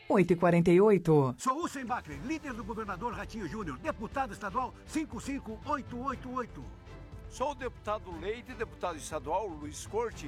8h48. Sou Hussein Bakri, líder do governador Ratinho Júnior, deputado estadual 55888. Sou o deputado Leite, deputado estadual Luiz Corte,